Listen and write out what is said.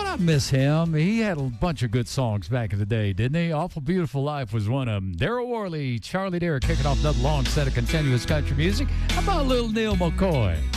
I miss him. He had a bunch of good songs back in the day, didn't he? Awful Beautiful Life was one of them. Daryl Worley, Charlie Dare kicking off another long set of continuous country music. How about little Neil McCoy?